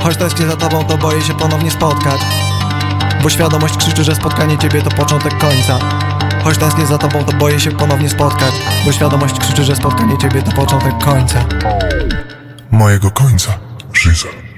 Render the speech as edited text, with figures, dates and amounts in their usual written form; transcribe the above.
Choć tęsknię za tobą, to boję się ponownie spotkać, bo świadomość krzyczy, że spotkanie ciebie to początek końca. Choć tęsknię za tobą, to boję się ponownie spotkać, bo świadomość krzyczy, że spotkanie ciebie to początek końca. Mojego końca, Żyza.